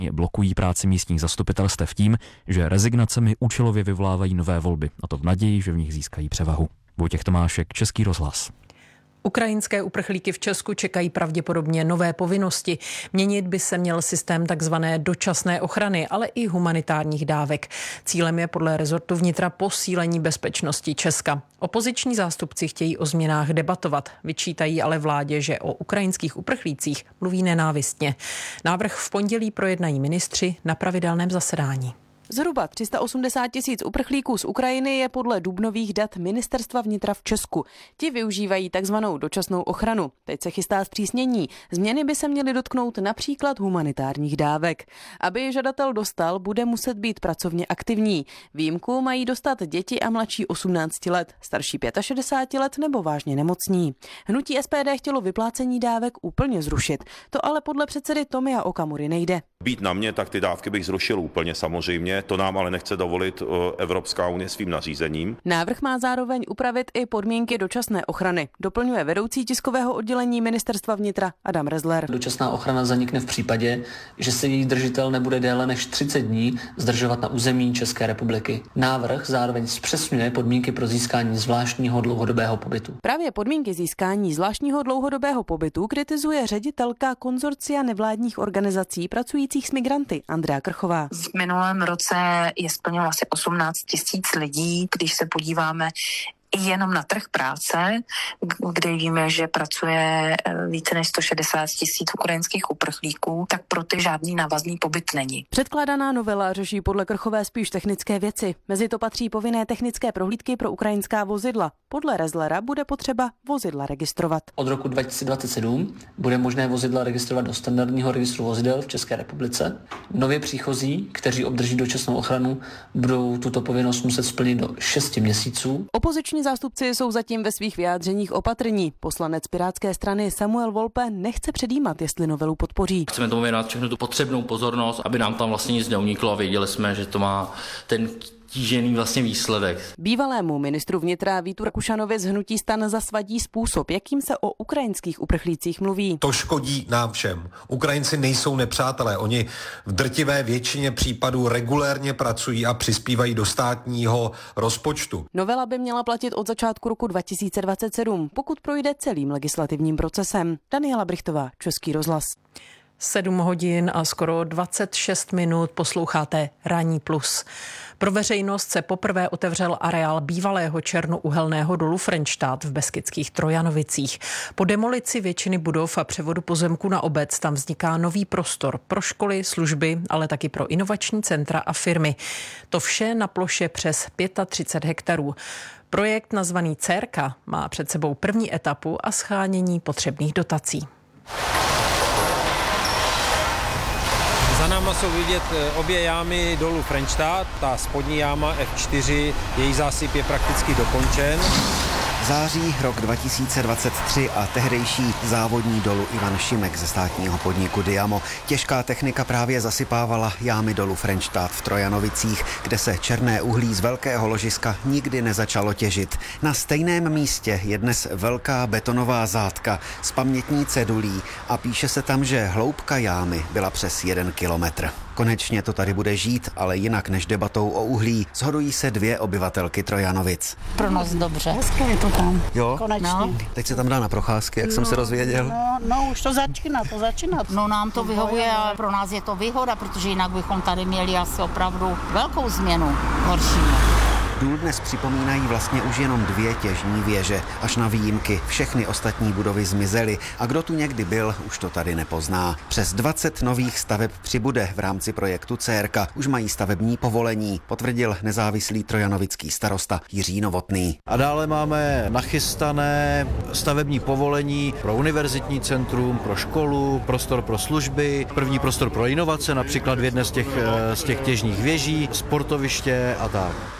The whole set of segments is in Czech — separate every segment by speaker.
Speaker 1: Blokují práci místních zastupitelstev tím, že rezignacemi účelově vyvolávají nové volby, a to v naději, že v nich získají převahu. Vojtěch Tomášek, Český rozhlas.
Speaker 2: Ukrajinské uprchlíky v Česku čekají pravděpodobně nové povinnosti. Měnit by se měl systém takzvané dočasné ochrany, ale i humanitárních dávek. Cílem je podle rezortu vnitra posílení bezpečnosti Česka. Opoziční zástupci chtějí o změnách debatovat. Vyčítají ale vládě, že o ukrajinských uprchlících mluví nenávistně. Návrh v pondělí projednají ministři na pravidelném zasedání.
Speaker 3: Zhruba 380 000 uprchlíků z Ukrajiny je podle dubnových dat Ministerstva vnitra v Česku. Ti využívají takzvanou dočasnou ochranu. Teď se chystá zpřísnění. Změny by se měly dotknout například humanitárních dávek. Aby je žadatel dostal, bude muset být pracovně aktivní. Výjimku mají dostat děti a mladší 18 let, starší 65 let nebo vážně nemocní. Hnutí SPD chtělo vyplácení dávek úplně zrušit. To ale podle předsedy Tomia Okamury nejde.
Speaker 4: Být na mě, tak ty dávky bych zrušil úplně samozřejmě. To nám ale nechce dovolit Evropská unie svým nařízením.
Speaker 3: Návrh má zároveň upravit i podmínky dočasné ochrany. Doplňuje vedoucí tiskového oddělení Ministerstva vnitra Adam Rezler.
Speaker 5: Dočasná ochrana zanikne v případě, že se její držitel nebude déle než 30 dní zdržovat na území České republiky. Návrh zároveň zpřesňuje podmínky pro získání zvláštního dlouhodobého pobytu.
Speaker 3: Právě podmínky získání zvláštního dlouhodobého pobytu kritizuje ředitelka konzorcia nevládních organizací pracujících s migranty Andrea Krchová.
Speaker 6: V minulém roce je splnilo asi 18 000 lidí, když se podíváme jenom na trh práce, kde víme, že pracuje více než 160 000 ukrajinských uprchlíků, tak pro ty žádný návazný pobyt není.
Speaker 3: Předkládaná novela řeší podle Krchové spíš technické věci. Mezi to patří povinné technické prohlídky pro ukrajinská vozidla. Podle Rezlera bude potřeba vozidla registrovat.
Speaker 5: Od roku 2027 bude možné vozidla registrovat do standardního registru vozidel v České republice. Nově příchozí, kteří obdrží dočasnou ochranu, budou tuto povinnost muset splnit do 6 měsíců.
Speaker 3: Opoziční zástupci jsou zatím ve svých vyjádřeních opatrní. Poslanec Pirátské strany Samuel Volpe nechce předjímat, jestli novelu podpoří.
Speaker 7: Chceme tomu věnovat všechnu tu potřebnou pozornost, aby nám tam vlastně nic neuniklo a věděli jsme, že to má ten tížený vlastně výsledek.
Speaker 3: Bývalému ministru vnitra Vítu Rakušanovi z hnutí STAN zasvadí způsob, jakým se o ukrajinských uprchlících mluví.
Speaker 8: To škodí nám všem. Ukrajinci nejsou nepřátelé. Oni v drtivé většině případů regulérně pracují a přispívají do státního rozpočtu.
Speaker 3: Novela by měla platit od začátku roku 2027, pokud projde celým legislativním procesem. Daniela Brichtová, Český rozhlas.
Speaker 2: 7 hodin a skoro 26 minut posloucháte Ranní plus. Pro veřejnost se poprvé otevřel areál bývalého černouhelného dolu Frenštát v Beskydských Trojanovicích. Po demolici většiny budov a převodu pozemku na obec tam vzniká nový prostor pro školy, služby, ale taky pro inovační centra a firmy. To vše na ploše přes 35 hektarů. Projekt nazvaný CÉRka má před sebou první etapu a shánění potřebných dotací.
Speaker 9: Za náma jsou vidět obě jámy dolu Frenštát, ta spodní jáma F4, její zásyp je prakticky dokončen.
Speaker 10: Září rok 2023 a tehdejší závodní dolu Ivan Šimek ze státního podniku Diamo. Těžká technika právě zasypávala jámy dolu Frenštát v Trojanovicích, kde se černé uhlí z velkého ložiska nikdy nezačalo těžit. Na stejném místě je dnes velká betonová zátka s pamětní cedulí a píše se tam, že hloubka jámy byla přes 1 kilometr. Konečně to tady bude žít, ale jinak než debatou o uhlí, shodují se 2 obyvatelky Trojanovic.
Speaker 11: Pro nás dobře. Hezké je to tam.
Speaker 10: Jo?
Speaker 11: Konečně. No.
Speaker 10: Teď se tam dá na procházky, jak jsem se dozvěděl.
Speaker 11: No, už to začíná. No, nám to vyhovuje a pro nás je to výhoda, protože jinak bychom tady měli asi opravdu velkou změnu horší.
Speaker 10: Důl dnes připomínají vlastně už jenom 2 těžní věže. Až na výjimky všechny ostatní budovy zmizely a kdo tu někdy byl, už to tady nepozná. Přes 20 nových staveb přibude v rámci projektu CÉRka. Už mají stavební povolení, potvrdil nezávislý trojanovický starosta Jiří Novotný.
Speaker 12: A dále máme nachystané stavební povolení pro univerzitní centrum, pro školu, prostor pro služby, první prostor pro inovace, například v jedné z těch těžních věží, sportoviště a tak.
Speaker 10: Musí se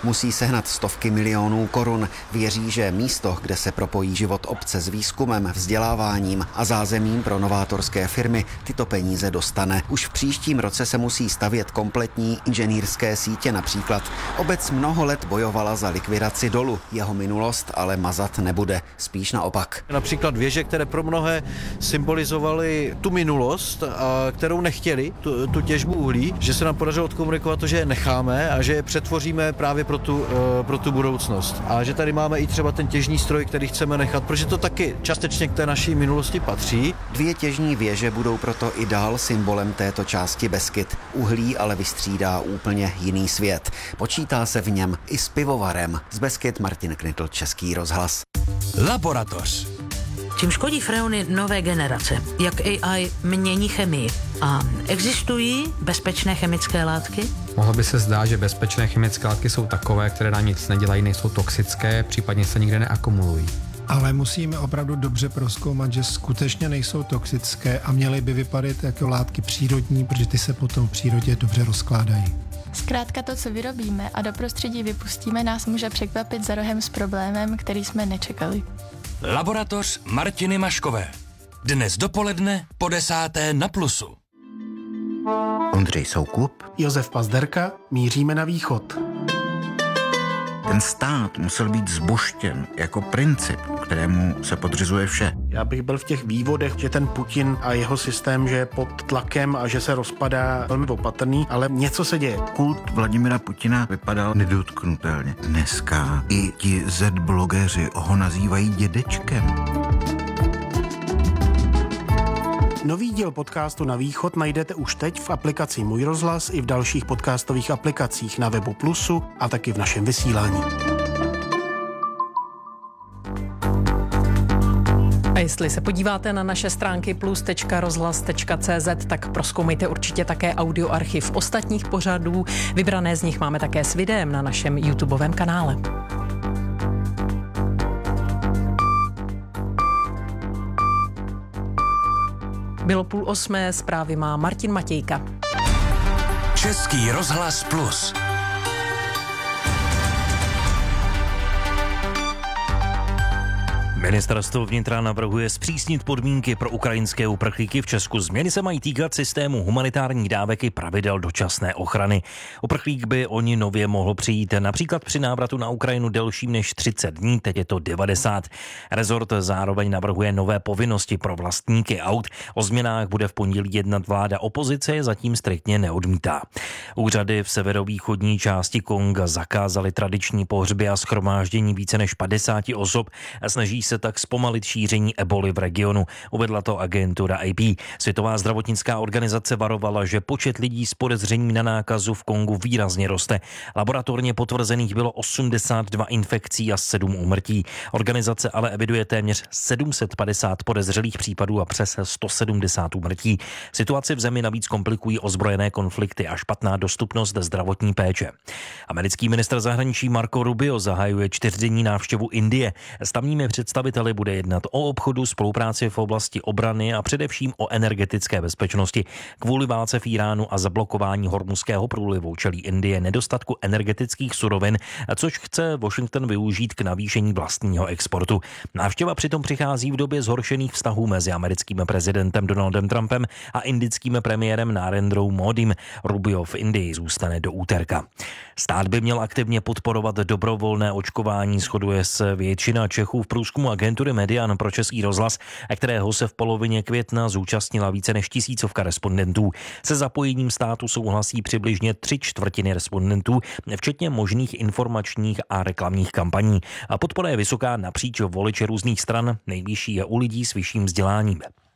Speaker 10: sehnat stovky milionů korun. Věří, že místo, kde se propojí život obce s výzkumem, vzděláváním a zázemím pro novátorské firmy, tyto peníze dostane. Už v příštím roce se musí stavět kompletní inženýrské sítě například. Obec mnoho let bojovala za likvidaci dolu. Jeho minulost ale mazat nebude, spíš naopak.
Speaker 12: Například věže, které pro mnohé symbolizovaly tu minulost, a kterou nechtěli, tu těžbu uhlí, že se nám podařilo odkomunikovat to, že je necháme a že je přetvoříme právě pro tu budoucnost. A že tady máme i třeba ten těžní stroj, který chceme nechat, protože to taky částečně k té naší minulosti patří.
Speaker 10: 2 těžní věže budou proto i dál symbolem této části Beskyd. Uhlí ale vystřídá úplně jiný svět. Počítá se v něm i s pivovarem. Z Beskyd Martin Knitl, Český rozhlas.
Speaker 13: Laboratoř. Čím škodí freony nové generace? Jak AI mění chemii? A existují bezpečné chemické látky?
Speaker 14: Mohlo by se zdát, že bezpečné chemické látky jsou takové, které nám nic nedělají, nejsou toxické, případně se nikde neakumulují.
Speaker 15: Ale musíme opravdu dobře prozkoumat, že skutečně nejsou toxické a měly by vypadat jako látky přírodní, protože ty se potom v přírodě dobře rozkládají.
Speaker 16: Zkrátka to, co vyrobíme a do prostředí vypustíme, nás může překvapit za rohem s problémem, který jsme nečekali.
Speaker 13: Laboratoř Martiny Maškové. Dnes dopoledne po 10:00 na Plusu.
Speaker 10: Ondřej Soukup.
Speaker 15: Josef Pazderka, míříme na východ.
Speaker 17: Ten stát musel být zbuštěn jako princip, kterému se podřizuje vše.
Speaker 15: Já bych byl v těch vývodech, že ten Putin a jeho systém, že je pod tlakem a že se rozpadá, velmi opatrný, ale něco se děje.
Speaker 17: Kult Vladimira Putina vypadal nedotknutelně. Dneska i ti Z-blogeři ho nazývají dědečkem.
Speaker 15: Nový díl podcastu Na východ najdete už teď v aplikaci Můj rozhlas i v dalších podcastových aplikacích na webu Plusu a taky v našem vysílání.
Speaker 2: A jestli se podíváte na naše stránky plus.rozhlas.cz, tak prozkoumejte určitě také audioarchiv ostatních pořadů. Vybrané z nich máme také s videem na našem YouTubeovém kanále. Bylo 7:30, zprávy má Martin Matějka.
Speaker 13: Český rozhlas Plus.
Speaker 18: Ministerstvo vnitra navrhuje zpřísnit podmínky pro ukrajinské uprchlíky v Česku. Změny se mají týkat systému humanitárních dávek i pravidel dočasné ochrany. Uprchlík by o ní nově mohl přijít například při návratu na Ukrajinu delším než 30 dní, teď je to 90. Rezort zároveň navrhuje nové povinnosti pro vlastníky aut. O změnách bude v pondělí jednat vláda, opozice je zatím striktně neodmítá. Úřady v severovýchodní části Konga zakázaly tradiční pohřby a shromáždění více než 50 osob a snaží se tak zpomalit šíření eboli v regionu, uvedla to agentura AP. Světová zdravotnická organizace varovala, že počet lidí s podezřením na nákazu v Kongu výrazně roste. Laboratorně potvrzených bylo 82 infekcí a 7 úmrtí. Organizace ale eviduje téměř 750 podezřelých případů a přes 170 úmrtí. Situaci v zemi navíc komplikují ozbrojené konflikty a špatná dostupnost zdravotní péče. Americký ministr zahraničí Marco Rubio zahajuje 4denní návštěvu Indie. S tamními představiteli bude jednat o obchodu, spolupráci v oblasti obrany a především o energetické bezpečnosti. Kvůli válce v Iránu a zablokování Hormuzského průlivu čelí Indie nedostatku energetických surovin, což chce Washington využít k navýšení vlastního exportu. Návštěva přitom přichází v době zhoršených vztahů mezi americkým prezidentem Donaldem Trumpem a indickým premiérem Narendrou Modím. Rubio v Indii zůstane do úterka. Stát by měl aktivně podporovat dobrovolné očkování, shoduje se většina Čechů v průzkumu agentury Median pro Český rozhlas, kterého se v polovině května zúčastnila více než 1000 respondentů. Se zapojením státu souhlasí přibližně 3/4 respondentů, včetně možných informačních a reklamních kampaní. A podpora je vysoká napříč voliči různých stran, nejvyšší je u lidí s vyšším vzděláním.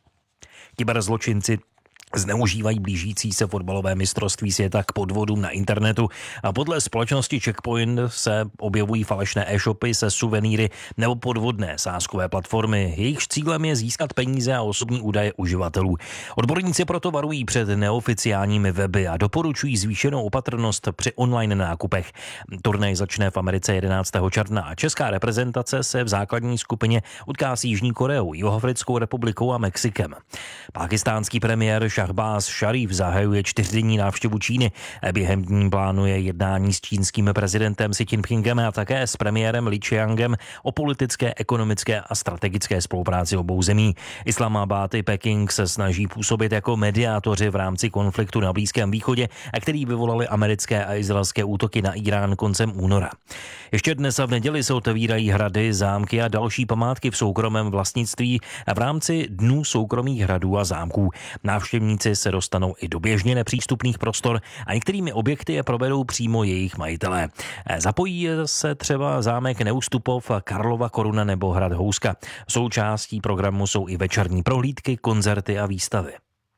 Speaker 18: Kyberzločinci zneužívají blížící se fotbalové mistrovství světa k podvodům na internetu a podle společnosti Checkpoint se objevují falešné e-shopy se suvenýry nebo podvodné sázkové platformy. Jejich cílem je získat peníze a osobní údaje uživatelů. Odborníci proto varují před neoficiálními weby a doporučují zvýšenou opatrnost při online nákupech. Turnaj začne v Americe 11. června a česká reprezentace se v základní skupině utká s Jižní Koreou, Jihoafrickou republikou a Mexikem. Pákistánský premiér Shahbáz Šarif zahajuje 4denní návštěvu Číny. Během dní plánuje jednání s čínským prezidentem Xi Jinpingem a také s premiérem Li Qiangem o politické, ekonomické a strategické spolupráci obou zemí. Islamabad i Peking se snaží působit jako mediátoři v rámci konfliktu na Blízkém východě, a který vyvolaly americké a izraelské útoky na Irán koncem února. Ještě dnes a v neděli se otevírají hrady, zámky a další památky v soukromém vlastnictví v rámci Dnů soukromých hradů a zámků. Návštěvníci se dostanou i do běžně nepřístupných prostor a některými objekty je provedou přímo jejich majitelé. Zapojí se třeba zámek Neustupov, Karlova Koruna nebo hrad Houska. Součástí programu jsou i večerní prohlídky, koncerty a výstavy.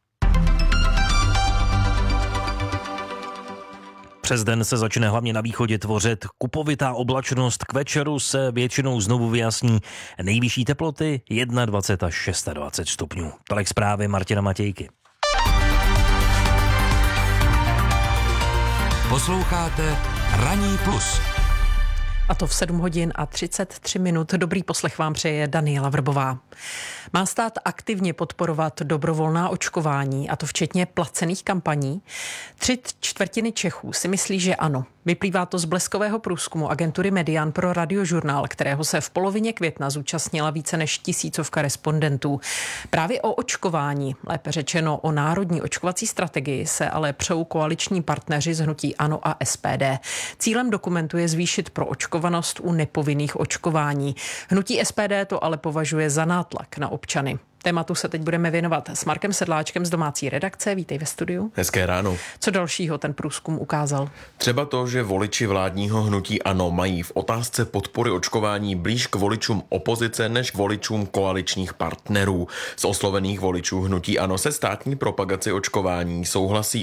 Speaker 18: Přes den se začne hlavně na východě tvořit kupovitá oblačnost, k večeru se většinou znovu vyjasní. Nejvyšší teploty 21 až 26 stupňů. Tolik zprávy Martina Matějky.
Speaker 19: Posloucháte Ranní plus.
Speaker 2: A to v 7 hodin a 33 minut. Dobrý poslech vám přeje Daniela Vrbová. Má stát aktivně podporovat dobrovolná očkování, a to včetně placených kampaní? 3/4 Čechů si myslí, že ano. Vyplývá to z bleskového průzkumu agentury Median pro Radiožurnál, kterého se v polovině května zúčastnila více než 1000 respondentů. Právě o očkování, lépe řečeno o národní očkovací strategii, se ale přou koaliční partneři z hnutí ANO a SPD. Cílem dokumentu je zvýšit proočkovanost u nepovinných očkování. Hnutí SPD to ale považuje za nátlak na občany. Tématu se teď budeme věnovat s Markem Sedláčkem z domácí redakce. Vítej ve studiu.
Speaker 20: Hezké ráno.
Speaker 2: Co dalšího ten průzkum ukázal?
Speaker 20: Třeba to, že voliči vládního hnutí ANO mají v otázce podpory očkování blíž k voličům opozice než k voličům koaličních partnerů. Z oslovených voličů hnutí ANO se státní propagaci očkování souhlasí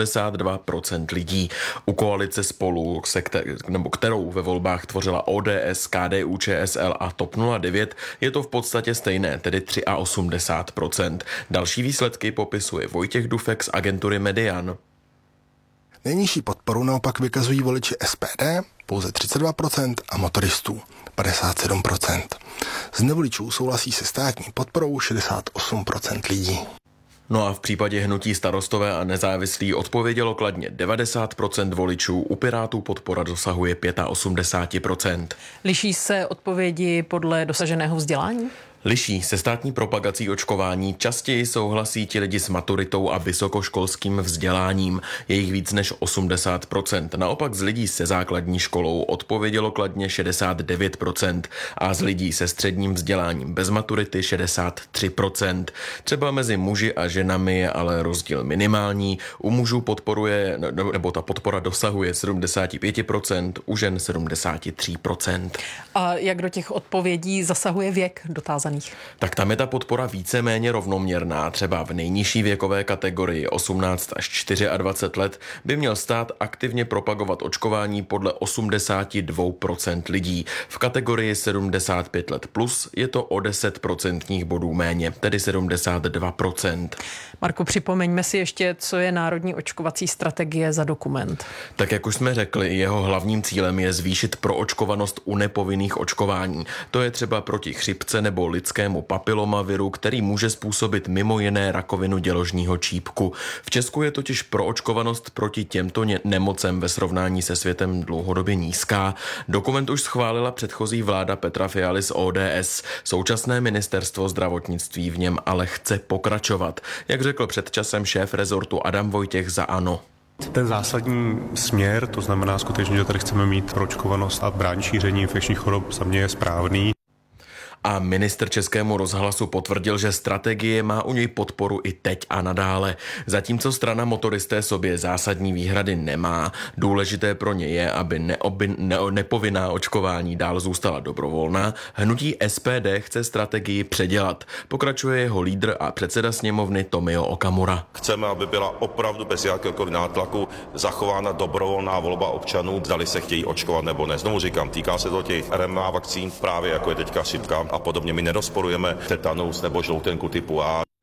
Speaker 20: 82% lidí. U koalice Spolu, kterou ve volbách tvořila ODS, KDU, ČSL a TOP 09, je to v podstatě stejné, tedy 83%. Další výsledky popisuje Vojtěch Dufek z agentury Median.
Speaker 21: Nejnižší podporu naopak vykazují voliči SPD, pouze 32%, a motoristů 57%. Z nevoličů souhlasí se státní podporou 68% lidí.
Speaker 20: No a v případě hnutí Starostové a nezávislí odpovědělo kladně 90% voličů, u Pirátů podpora dosahuje 85%.
Speaker 2: Liší se odpovědi podle dosaženého vzdělání?
Speaker 20: Liší. Se státní propagací očkování častěji souhlasí ti lidi s maturitou a vysokoškolským vzděláním. Je jich víc než 80%. Naopak z lidí se základní školou odpovědělo kladně 69% a z lidí se středním vzděláním bez maturity 63%. Třeba mezi muži a ženami je ale rozdíl minimální. U mužů ta podpora dosahuje 75%, u žen 73%.
Speaker 2: A jak do těch odpovědí zasahuje věk dotázaných?
Speaker 20: Tak tam je ta podpora víceméně rovnoměrná. Třeba v nejnižší věkové kategorii 18 až 24 let by měl stát aktivně propagovat očkování podle 82% lidí. V kategorii 75 let plus je to o 10% bodů méně, tedy 72%.
Speaker 2: Marku, připomeňme si ještě, co je Národní očkovací strategie za dokument.
Speaker 20: Tak jak už jsme řekli, jeho hlavním cílem je zvýšit proočkovanost u nepovinných očkování. To je třeba proti chřipce nebo lidskému papilomaviru, který může způsobit mimo jiné rakovinu děložního čípku. V Česku je totiž proočkovanost proti těmto nemocem ve srovnání se světem dlouhodobě nízká. Dokument už schválila předchozí vláda Petra Fialy z ODS. Současné ministerstvo zdravotnictví v něm ale chce pokračovat. Jak řekl před časem šéf rezortu Adam Vojtěch za ANO.
Speaker 22: Ten zásadní směr, to znamená skutečně, že tady chceme mít proočkovanost a bránit šíření infekčních chorob, za mě je správný.
Speaker 20: A ministr Českému rozhlasu potvrdil, že strategie má u něj podporu i teď a nadále. Zatímco strana Motoristé sobě zásadní výhrady nemá, důležité pro ně je, aby nepovinná očkování dál zůstala dobrovolná, hnutí SPD chce strategii předělat. Pokračuje jeho lídr a předseda sněmovny Tomio Okamura.
Speaker 4: Chceme, aby byla opravdu bez jakéhokoliv nátlaku zachována dobrovolná volba občanů, zdali se chtějí očkovat nebo ne. Znovu říkám, týká se to těch RMA vakcín, právě jako je teďka chřipka a podobně. My nerozporujeme tetanus nebo žloutenku typu A.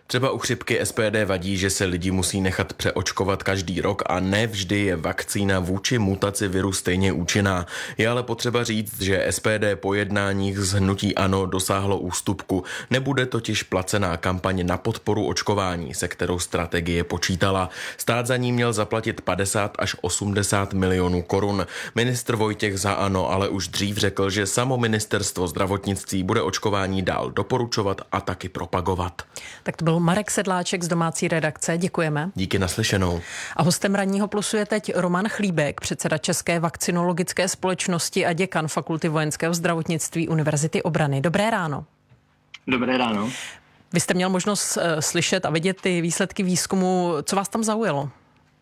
Speaker 20: Třeba u chřipky SPD vadí, že se lidi musí nechat přeočkovat každý rok a ne vždy je vakcína vůči mutaci viru stejně účinná. Je ale potřeba říct, že SPD po jednáních z hnutí ANO dosáhlo ústupku. Nebude totiž placená kampaň na podporu očkování, se kterou strategie počítala. Stát za ní měl zaplatit 50 až 80 milionů korun. Ministr Vojtěch za ANO ale už dřív řekl, že samo ministerstvo zdravotnictví bude očkování dál doporučovat a taky propagovat.
Speaker 2: Tak to byl Marek Sedláček z domácí redakce. Děkujeme.
Speaker 20: Díky, naslyšenou.
Speaker 2: A hostem Ranního plusu je teď Roman Chlíbek, předseda České vakcinologické společnosti a děkan Fakulty vojenského zdravotnictví Univerzity obrany. Dobré ráno.
Speaker 1: Dobré ráno.
Speaker 2: Vy jste měl možnost slyšet a vidět ty výsledky výzkumu. Co vás tam zaujalo?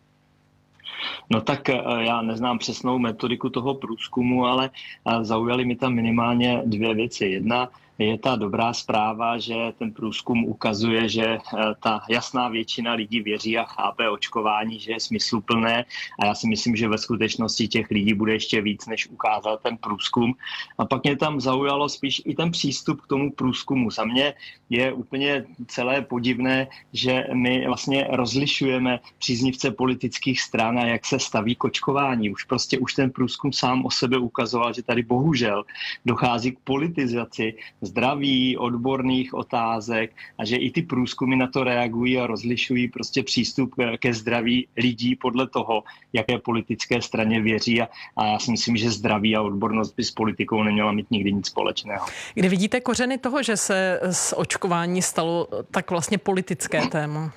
Speaker 1: No tak já neznám přesnou metodiku toho průzkumu, ale zaujaly mi tam minimálně dvě věci. Jedna je ta dobrá zpráva, že ten průzkum ukazuje, že ta jasná většina lidí věří a chápe očkování, že je smysluplné, a já si myslím, že ve skutečnosti těch lidí bude ještě víc, než ukázal ten průzkum. A pak mě tam zaujalo spíš i ten přístup k tomu průzkumu. Za mě je úplně celé podivné, že my vlastně rozlišujeme příznivce politických stran a jak se staví k očkování. Už ten průzkum sám o sebe ukazoval, že tady bohužel dochází k politizaci zdraví, odborných otázek a že i ty průzkumy na to reagují a rozlišují prostě přístup ke zdraví lidí podle toho, jaké politické straně věří, a já si myslím, že zdraví a odbornost by s politikou neměla mít nikdy nic společného.
Speaker 2: Kde vidíte kořeny toho, že se z očkování stalo tak vlastně politické téma?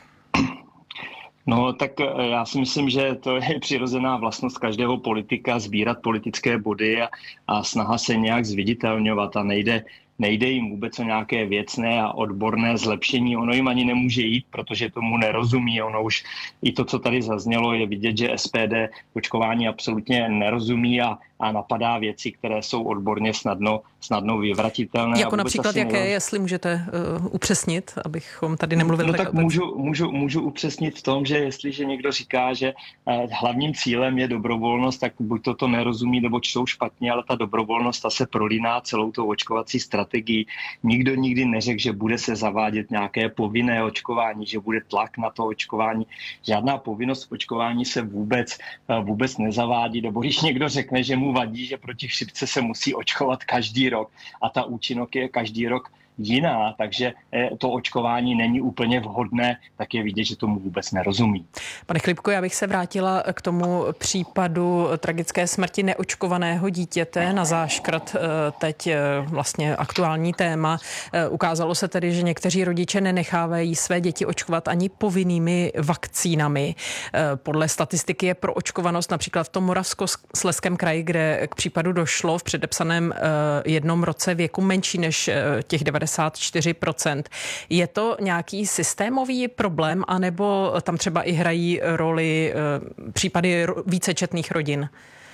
Speaker 1: No, tak já si myslím, že to je přirozená vlastnost každého politika sbírat politické body a snaha se nějak zviditelňovat, a nejde jim vůbec o nějaké věcné a odborné zlepšení. Ono jim ani nemůže jít, protože tomu nerozumí. Ono už i to, co tady zaznělo, je vidět, že SPD očkování absolutně nerozumí a napadá věci, které jsou odborně snadno vyvratitelné.
Speaker 2: Jako například jaké, jestli můžete upřesnit, abychom tady nemluvili.
Speaker 1: No tak můžu upřesnit v tom, že jestliže někdo říká, že hlavním cílem je dobrovolnost, tak buď to nerozumí, nebo čtou špatně, ale ta dobrovolnost ta se prolíná celou tou očkovací strategii. Nikdo nikdy neřekl, že bude se zavádět nějaké povinné očkování, že bude tlak na to očkování. Žádná povinnost očkování se vůbec nezavádí, nebo když někdo řekne, že mu vadí, že proti chřipce se musí očkovat každý rok a ta účinnost je každý rok jiná, takže to očkování není úplně vhodné, tak je vidět, že tomu vůbec nerozumí.
Speaker 2: Pane Chlíbku, já bych se vrátila k tomu případu tragické smrti neočkovaného dítěte na záškrt, teď vlastně aktuální téma. Ukázalo se tedy, že někteří rodiče nenechávají své děti očkovat ani povinnými vakcínami. Podle statistiky je proočkovanost například v tom Moravskoslezském kraji, kde k případu došlo v předepsaném jednom roce věku menší než těch 94%. Je to nějaký systémový problém, anebo tam třeba i hrají roli případy vícečetných rodin?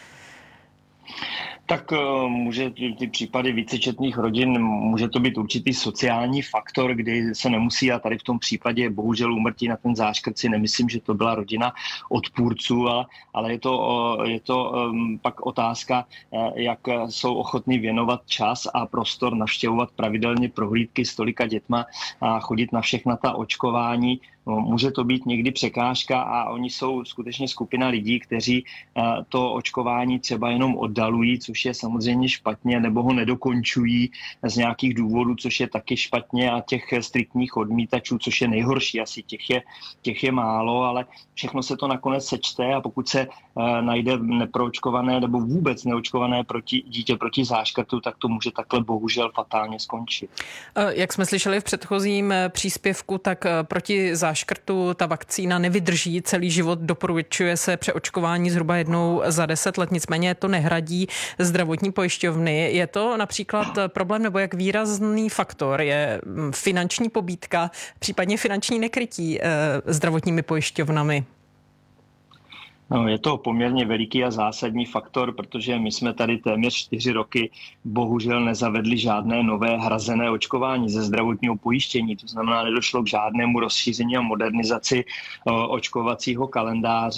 Speaker 1: Tak může ty případy vícečetných rodin, může to být určitý sociální faktor, kdy se nemusí, a tady v tom případě bohužel úmrtí na ten záškrt si nemyslím, že to byla rodina odpůrců, ale je to pak otázka, jak jsou ochotní věnovat čas a prostor, navštěvovat pravidelně prohlídky s tolika dětma a chodit na všechna ta očkování. Může to být někdy překážka a oni jsou skutečně skupina lidí, kteří to očkování třeba jenom oddalují, což je samozřejmě špatně, nebo ho nedokončují z nějakých důvodů, což je taky špatně, a těch striktních odmítačů, což je nejhorší, asi těch je málo, ale všechno se to nakonec sečte, a pokud se najde neproočkované nebo vůbec neočkované dítě proti záškrtu, tak to může takhle bohužel fatálně skončit.
Speaker 2: Jak jsme slyšeli v předchozím příspěvku, tak proti záškrtu ta vakcína nevydrží celý život, doporučuje se přeočkování zhruba jednou za 10 let, nicméně to nehradí zdravotní pojišťovny. Je to například problém, nebo jak výrazný faktor je finanční pobídka, případně finanční nekrytí zdravotními pojišťovnami?
Speaker 1: No, je to poměrně veliký a zásadní faktor, protože my jsme tady téměř 4 roky bohužel nezavedli žádné nové hrazené očkování ze zdravotního pojištění. To znamená, nedošlo k žádnému rozšíření a modernizaci očkovacího kalendáře.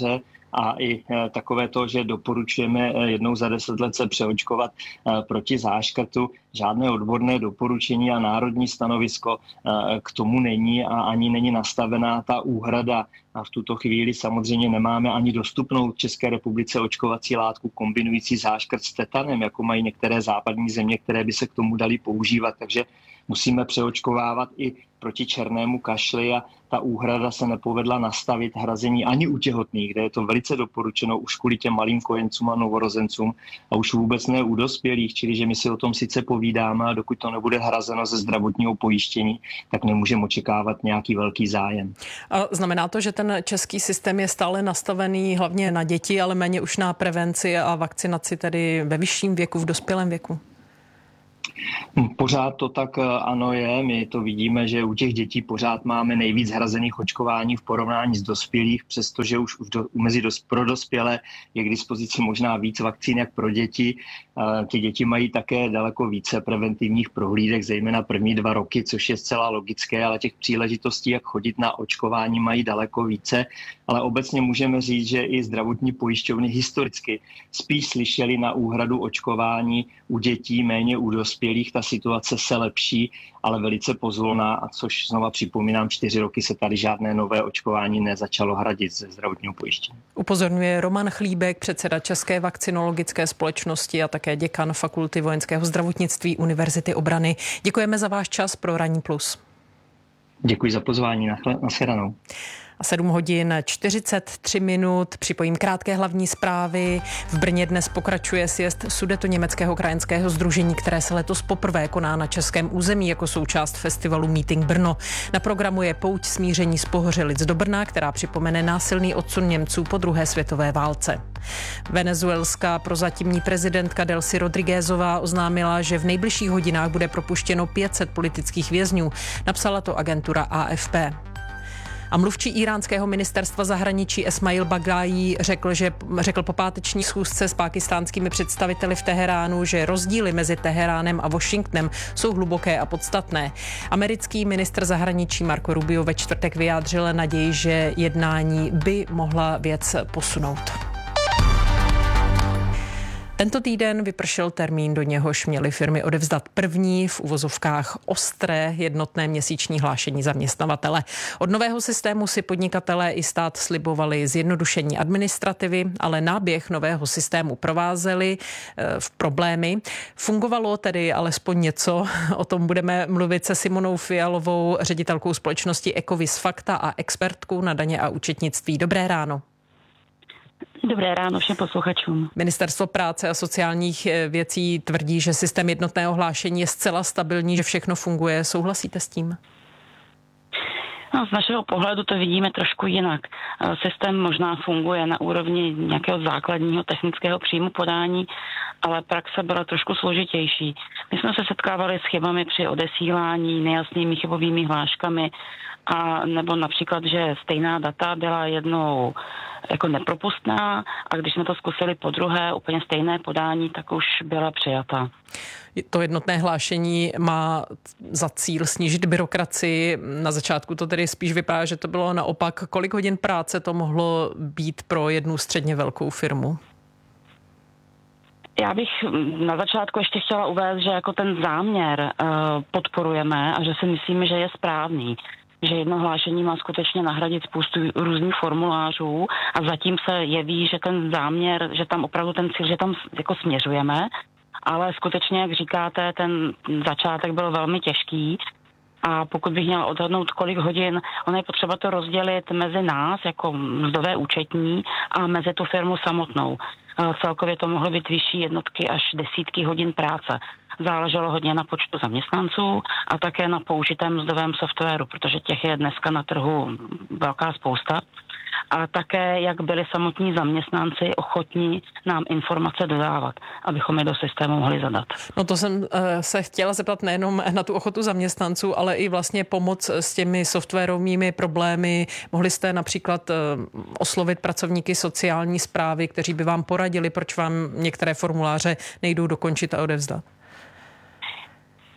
Speaker 1: a i takové to, že doporučujeme jednou za 10 let se přeočkovat proti záškrtu. Žádné odborné doporučení a národní stanovisko k tomu není a ani není nastavená ta úhrada. A v tuto chvíli samozřejmě nemáme ani dostupnou v České republice očkovací látku kombinující záškrt s tetanem, jako mají některé západní země, které by se k tomu daly používat. Takže musíme přeočkovávat i proti černému kašli a ta úhrada se nepovedla nastavit hrazení ani u těhotných, kde je to velice doporučeno už kvůli těm malým kojencům a novorozencům a už vůbec ne u dospělých, čili že my si o tom sice povídáme a dokud to nebude hrazeno ze zdravotního pojištění, tak nemůžeme očekávat nějaký velký zájem.
Speaker 2: A znamená to, že ten český systém je stále nastavený hlavně na děti, ale méně už na prevenci a vakcinaci tedy ve vyšším věku, v dospělém věku?
Speaker 1: Pořád to tak ano je, my to vidíme, že u těch dětí pořád máme nejvíc hrazených očkování v porovnání s dospělých, přestože už pro dospělé je k dispozici možná víc vakcín jak pro děti. Ty děti mají také daleko více preventivních prohlídek, zejména první 2 roky, což je zcela logické, ale těch příležitostí, jak chodit na očkování, mají daleko více. Ale obecně můžeme říct, že i zdravotní pojišťovny historicky spíš slyšeli na úhradu očkování u dětí, méně u dospělých. Ta situace se lepší, ale velice pozvolná, a což znova připomínám, 4 roky se tady žádné nové očkování nezačalo hradit ze zdravotního pojištění.
Speaker 2: Upozorňuje Roman Chlíbek, předseda České vakcinologické společnosti a také děkan Fakulty vojenského zdravotnictví Univerzity obrany. Děkujeme za váš čas pro Ranní plus.
Speaker 1: Děkuji za pozvání, nashledanou.
Speaker 2: A 7 hodin 43 minut. Připojím krátké hlavní zprávy. V Brně dnes pokračuje sjezd Sudetoněmeckého krajanského sdružení, které se letos poprvé koná na českém území jako součást festivalu Meeting Brno. Na programu je pouť smíření z Pohořelic do Brna, která připomene násilný odsun Němců po druhé světové válce. Venezuelská prozatímní prezidentka Delcy Rodriguezová oznámila, že v nejbližších hodinách bude propuštěno 500 politických vězňů. Napsala to agentura AFP. A mluvčí íránského ministerstva zahraničí Esmail Baghai řekl po páteční schůzce s pákistánskými představiteli v Teheránu, že rozdíly mezi Teheránem a Washingtonem jsou hluboké a podstatné. Americký ministr zahraničí Marco Rubio ve čtvrtek vyjádřil naději, že jednání by mohla věc posunout. Tento týden vypršel termín, do něhož měly firmy odevzdat první v uvozovkách ostré jednotné měsíční hlášení zaměstnavatele. Od nového systému si podnikatelé i stát slibovali zjednodušení administrativy, ale náběh nového systému provázely v problémy. Fungovalo tedy alespoň něco, o tom budeme mluvit se Simonou Fialovou, ředitelkou společnosti Ecovis Facta a expertkou na daně a účetnictví. Dobré ráno.
Speaker 5: Dobré ráno všem posluchačům.
Speaker 2: Ministerstvo práce a sociálních věcí tvrdí, že systém jednotného hlášení je zcela stabilní, že všechno funguje. Souhlasíte s tím?
Speaker 5: No, z našeho pohledu to vidíme trošku jinak. Systém možná funguje na úrovni nějakého základního technického příjmu podání, ale praxe byla trošku složitější. My jsme se setkávali s chybami při odesílání, nejasnými chybovými hláškami, a nebo například, že stejná data byla jednou jako nepropustná a když jsme to zkusili po druhé, úplně stejné podání, tak už byla přijata.
Speaker 2: To jednotné hlášení má za cíl snížit byrokracii. Na začátku to tedy spíš vypadá, že to bylo naopak. Kolik hodin práce to mohlo být pro jednu středně velkou firmu?
Speaker 5: Já bych na začátku ještě chtěla uvést, že jako ten záměr podporujeme a že si myslíme, že je správný. Že jedno hlášení má skutečně nahradit spoustu různých formulářů a zatím se jeví, že ten záměr, že tam opravdu ten cíl, že tam jako směřujeme, ale skutečně, jak říkáte, ten začátek byl velmi těžký a pokud bych měla odhadnout, kolik hodin, ono je potřeba to rozdělit mezi nás jako mzdové účetní a mezi tu firmu samotnou. Celkově to mohlo být vyšší jednotky až desítky hodin práce. Záleželo hodně na počtu zaměstnanců a také na použitém mzdovém softwaru, protože těch je dneska na trhu velká spousta. A také, jak byli samotní zaměstnanci ochotní nám informace dodávat, abychom je do systému mohli zadat.
Speaker 2: No to jsem se chtěla zeptat nejenom na tu ochotu zaměstnanců, ale i vlastně pomoc s těmi softwarovými problémy. Mohli jste například oslovit pracovníky sociální správy, kteří by vám poradili, proč vám některé formuláře nejdou dokončit a odevzdat?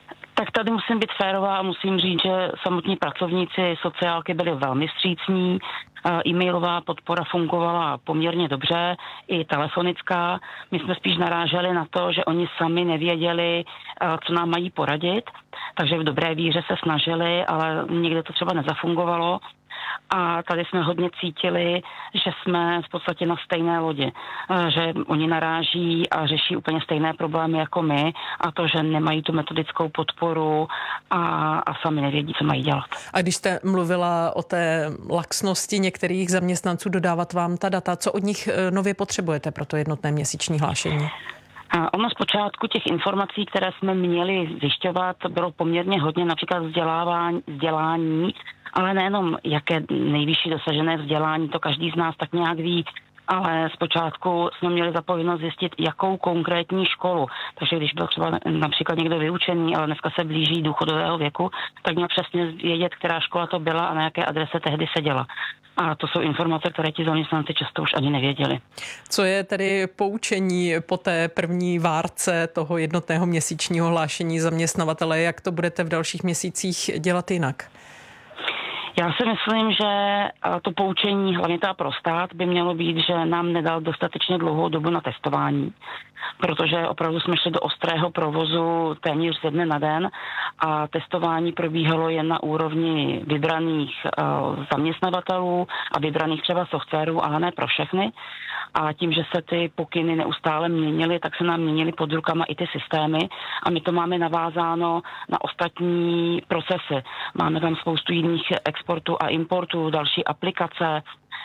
Speaker 5: Tak tady musím být férová a musím říct, že samotní pracovníci sociálky byli velmi vstřícní. E-mailová podpora fungovala poměrně dobře, i telefonická. My jsme spíš naráželi na to, že oni sami nevěděli, co nám mají poradit, takže v dobré víře se snažili, ale někde to třeba nezafungovalo. A tady jsme hodně cítili, že jsme v podstatě na stejné lodi, že oni naráží a řeší úplně stejné problémy jako my a to, že nemají tu metodickou podporu a sami nevědí, co mají dělat.
Speaker 2: A když jste mluvila o té laxnosti některých zaměstnanců dodávat vám ta data, co od nich nově potřebujete pro to jednotné měsíční hlášení?
Speaker 5: Ono zpočátku těch informací, které jsme měli zjišťovat, bylo poměrně hodně, například vzdělání, ale nejenom jaké nejvyšší dosažené vzdělání, to každý z nás tak nějak ví, ale zpočátku jsme měli za povinnost zjistit, jakou konkrétní školu. Takže když byl třeba například někdo vyučený, ale dneska se blíží důchodového věku, tak měl přesně vědět, která škola to byla a na jaké adrese tehdy seděla. A to jsou informace, které ti zaměstnanci často už ani nevěděli.
Speaker 2: Co je tedy poučení po té první várce toho jednotného měsíčního hlášení zaměstnavatele? Jak to budete v dalších měsících dělat jinak?
Speaker 5: Já si myslím, že to poučení, hlavně ta pro stát, by mělo být, že nám nedal dostatečně dlouhou dobu na testování, protože opravdu jsme šli do ostrého provozu téměř ze dne na den a testování probíhalo jen na úrovni vybraných zaměstnavatelů a vybraných třeba softwarů, ale ne pro všechny. A tím, že se ty pokyny neustále měnily, tak se nám měnily pod rukama i ty systémy a my to máme navázáno na ostatní procesy. Máme tam spoustu jiných exportů a importů, další aplikace,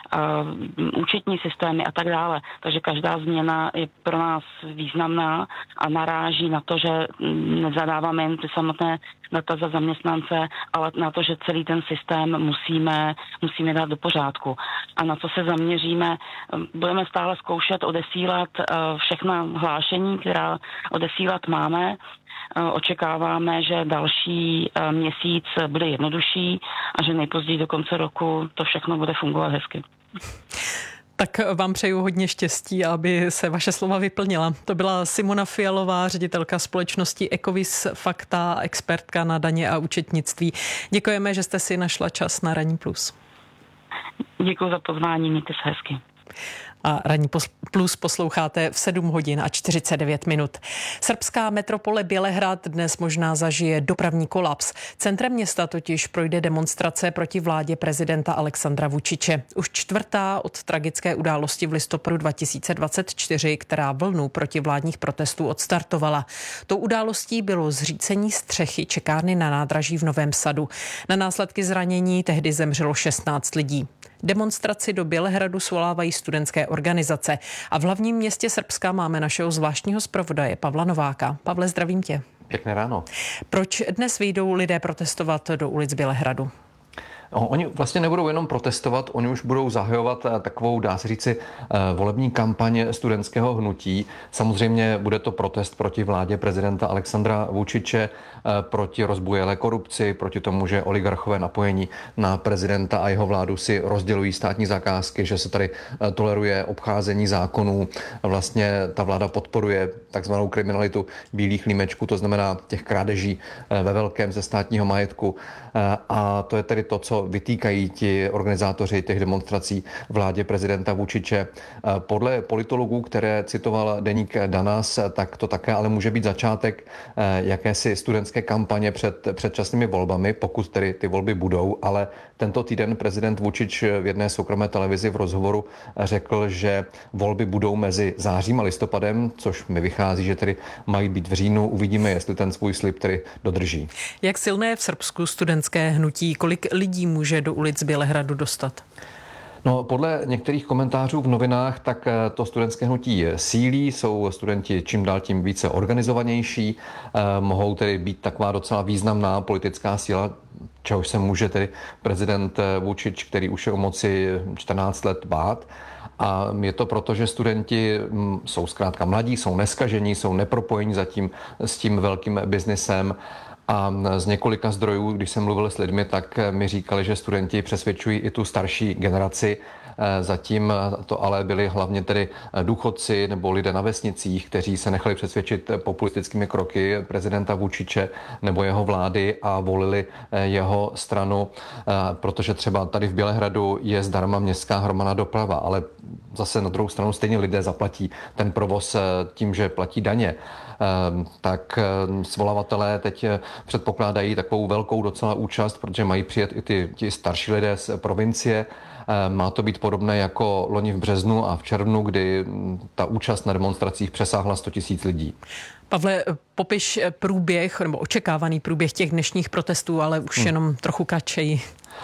Speaker 5: účetní systémy a tak dále. Takže každá změna je pro nás významná a naráží na to, že nezadáváme jen ty samotné data za zaměstnance, ale na to, že celý ten systém musíme dát do pořádku. A na co se zaměříme, budeme stále zkoušet odesílat všechna hlášení, která odesílat máme. Očekáváme, že další měsíc bude jednodušší a že nejpozději do konce roku to všechno bude fungovat hezky.
Speaker 2: Tak vám přeju hodně štěstí, aby se vaše slova vyplnila. To byla Simona Fialová, ředitelka společnosti Ecovis Fakta, expertka na daně a účetnictví. Děkujeme, že jste si našla čas na Ranní plus.
Speaker 5: Děkuji za pozvání, mějte se hezky.
Speaker 2: A Ranní plus posloucháte v 7 hodin a 49 minut. Srbská metropole Bělehrad dnes možná zažije dopravní kolaps. Centrem města totiž projde demonstrace proti vládě prezidenta Alexandra Vučiče. Už čtvrtá od tragické události v listopadu 2024, která vlnu protivládních protestů odstartovala. Tou událostí bylo zřícení střechy čekárny na nádraží v Novém Sadu. Na následky zranění tehdy zemřelo 16 lidí. Demonstraci do Bělehradu svolávají studentské organizace a v hlavním městě Srbska máme našeho zvláštního zpravodaje Pavla Nováka. Pavle, zdravím tě.
Speaker 6: Pěkné ráno.
Speaker 2: Proč dnes vyjdou lidé protestovat do ulic Bělehradu?
Speaker 6: Oni vlastně nebudou jenom protestovat, oni už budou zahajovat takovou, dá se říci, volební kampaň studentského hnutí. Samozřejmě bude to protest proti vládě prezidenta Alexandra Vučiče, proti rozbujelé korupci, proti tomu, že oligarchové napojení na prezidenta a jeho vládu si rozdělují státní zakázky, že se tady toleruje obcházení zákonů. Vlastně ta vláda podporuje takzvanou kriminalitu bílých límečků, to znamená těch krádeží ve velkém ze státního majetku. A to je tedy to, co vytýkají ti organizátoři těch demonstrací vládě prezidenta Vučiče. Podle politologů, které citoval deník Danas, tak to také ale může být začátek jakési studentské kampaně před předčasnými volbami, pokud tedy ty volby budou, ale tento týden prezident Vučič v jedné soukromé televizi v rozhovoru řekl, že volby budou mezi zářím a listopadem, což mi vychází, že tedy mají být v říjnu. Uvidíme, jestli ten svůj slib tedy dodrží.
Speaker 2: Jak silné je v Srbsku studentské hnutí? Kolik lidí může do ulic Bělehradu dostat?
Speaker 6: No, podle některých komentářů v novinách, tak to studentské hnutí sílí, jsou studenti čím dál tím více organizovanější, mohou tedy být taková docela významná politická síla, čehož se může tedy prezident Vučič, který už je u moci 14 let, bát. A je to proto, že studenti jsou zkrátka mladí, jsou neskažení, jsou nepropojení zatím s tím velkým biznisem. A z několika zdrojů, když jsem mluvil s lidmi, tak mi říkali, že studenti přesvědčují i tu starší generaci Zatím to ale byli hlavně tedy důchodci nebo lidé na vesnicích, kteří se nechali přesvědčit populistickými kroky prezidenta Vučiče nebo jeho vlády a volili jeho stranu, protože třeba tady v Bělehradu je zdarma městská hromadná doprava, ale zase na druhou stranu stejně lidé zaplatí ten provoz tím, že platí daně. Tak svolavatelé teď předpokládají takovou velkou docela účast, protože mají přijet i ti starší lidé z provincie. Má to být podobné jako loni v březnu a v červnu, kdy ta účast na demonstracích přesáhla 100 000 lidí.
Speaker 2: Pavle, popiš průběh nebo očekávaný průběh těch dnešních protestů, ale už jenom trochu kratší.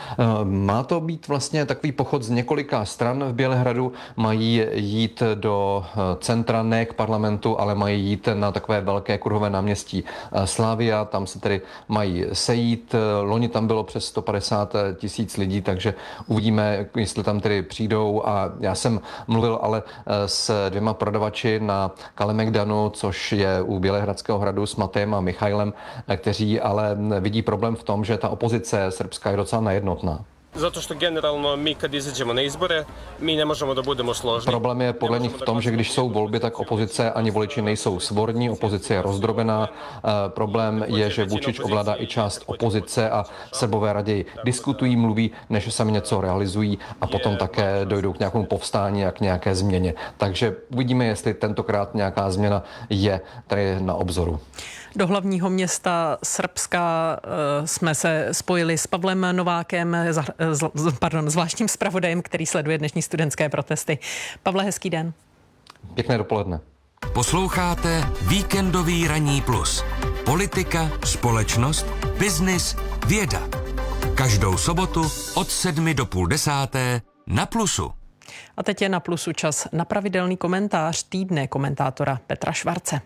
Speaker 6: Má to být vlastně takový pochod z několika stran v Bělehradu. Mají jít do centra, ne k parlamentu, ale mají jít na takové velké kruhové náměstí Slavia. Tam se tedy mají sejít. Loni tam bylo přes 150 000 lidí, takže uvidíme, jestli tam tedy přijdou. A já jsem mluvil ale s 2 prodavači na Kalemegdanu, což je u Bělehradského hradu, s Matejem a Michailem, kteří ale vidí problém v tom, že ta opozice srbská je docela nejednotná.
Speaker 7: Zato što generalno mi kad izađemo na izbore, mi ne možemo da budemo složni.
Speaker 6: Problém je podle nich v tom, že když jsou volby, tak opozice ani voliči nejsou svorní, opozice je rozdrobená. Problém je, že Vučić ovládá i část opozice a Srbové raději diskutují, mluví, než sami něco realizují a potom také dojdou k nějakému povstání a k nějaké změně. Takže uvidíme, jestli tentokrát nějaká změna je tady na obzoru.
Speaker 2: Do hlavního města Srbska jsme se spojili s Pavlem Novákem, zvláštním zpravodajem, který sleduje dnešní studentské protesty. Pavle, hezký den.
Speaker 6: Pěkné dopoledne.
Speaker 19: Posloucháte Víkendový ranní plus. Politika, společnost, biznis, věda. Každou sobotu od 7 do 9:30 na Plusu.
Speaker 2: A teď je na Plusu čas na pravidelný komentář týdne komentátora Petra Švarce.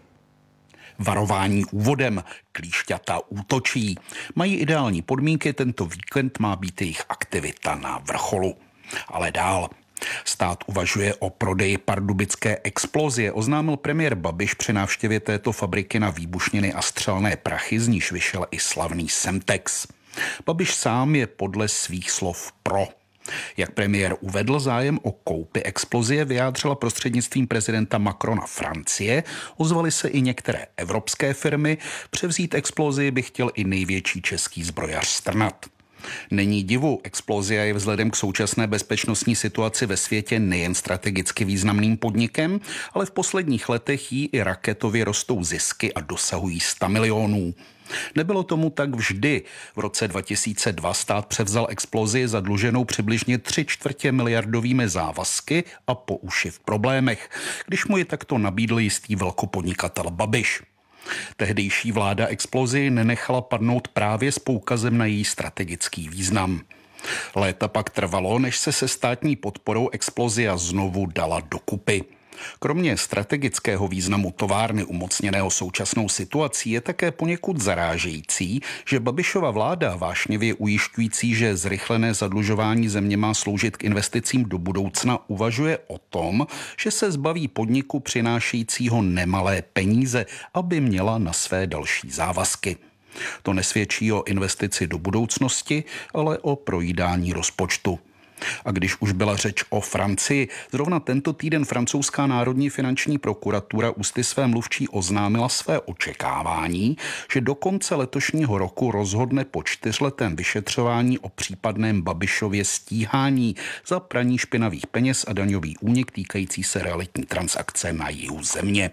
Speaker 8: Varování úvodem. Klíšťata útočí. Mají ideální podmínky, tento víkend má být jejich aktivita na vrcholu. Ale dál. Stát uvažuje o prodeji pardubické Explosie, oznámil premiér Babiš při návštěvě této fabriky na výbušniny a střelné prachy, z níž vyšel i slavný Semtex. Babiš sám je podle svých slov pro. Jak premiér uvedl, zájem o koupi Explosie vyjádřila prostřednictvím prezidenta Macrona Francie, ozvaly se i některé evropské firmy, převzít Explosii by chtěl i největší český zbrojař Strnad. Není divu, Explosia je vzhledem k současné bezpečnostní situaci ve světě nejen strategicky významným podnikem, ale v posledních letech jí i raketově rostou zisky a dosahují 100 milionů. Nebylo tomu tak vždy. V roce 2002 stát převzal Explosii zadluženou přibližně 3/4 miliardovými závazky a po uši v problémech, když mu je takto nabídl jistý velkopodnikatel Babiš. Tehdejší vláda Explosii nenechala padnout právě s poukazem na její strategický význam. Léta pak trvalo, než se státní podporou Explosia znovu dala dokupy. Kromě strategického významu továrny umocněného současnou situací je také poněkud zarážející, že Babišova vláda, vášnivě ujišťující, že zrychlené zadlužování země má sloužit k investicím do budoucna, uvažuje o tom, že se zbaví podniku přinášejícího nemalé peníze, aby měla na své další závazky. To nesvědčí o investici do budoucnosti, ale o projídání rozpočtu. A když už byla řeč o Francii, zrovna tento týden francouzská národní finanční prokuratura ústy své mluvčí oznámila své očekávání, že do konce letošního roku rozhodne po 4letém vyšetřování o případném Babišově stíhání za praní špinavých peněz a daňový únik týkající se realitní transakce na jihu země.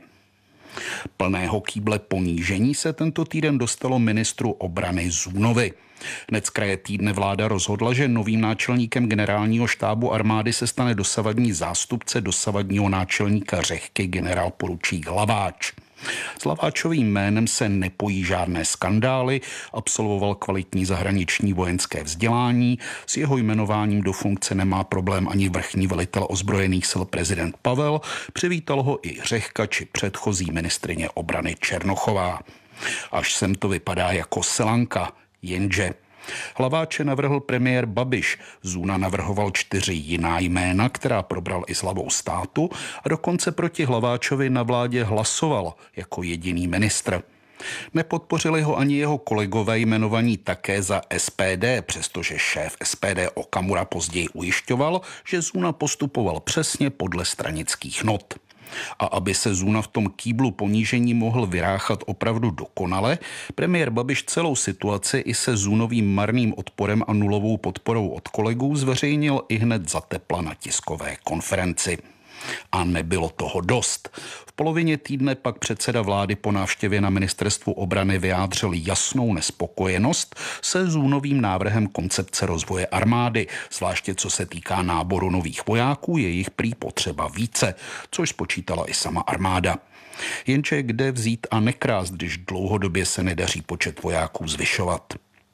Speaker 8: Plného kýble ponížení se tento týden dostalo ministru obrany Zůnovi. Hned z kraje týdne vláda rozhodla, že novým náčelníkem generálního štábu armády se stane dosavadní zástupce dosavadního náčelníka Řehky generál poručík Hlaváč. S Hlaváčovým jménem se nepojí žádné skandály, absolvoval kvalitní zahraniční vojenské vzdělání, s jeho jmenováním do funkce nemá problém ani vrchní velitel ozbrojených sil prezident Pavel, přivítal ho i Řehka či předchozí ministryně obrany Černochová. Až sem to vypadá jako selanka, jenže Hlaváče navrhl premiér Babiš, Zůna navrhoval 4 jiná jména, která probral i s hlavou státu a dokonce proti Hlaváčovi na vládě hlasoval jako jediný ministr. Nepodpořili ho ani jeho kolegové jmenovaní také za SPD, přestože šéf SPD Okamura později ujišťoval, že Zuna postupoval přesně podle stranických not. A aby se Zuna v tom kýblu ponížení mohl vyráchat opravdu dokonale, premiér Babiš celou situaci i se Zunovým marným odporem a nulovou podporou od kolegů zveřejnil ihned zatepla na tiskové konferenci. A nebylo toho dost. V polovině týdne pak předseda vlády po návštěvě na ministerstvu obrany vyjádřil jasnou nespokojenost se Zunovým návrhem koncepce rozvoje armády, zvláště co se týká náboru nových vojáků, je jich prý potřeba více, což spočítala i sama armáda. Jenže kde vzít a nekrást, když dlouhodobě se nedaří počet vojáků zvyšovat?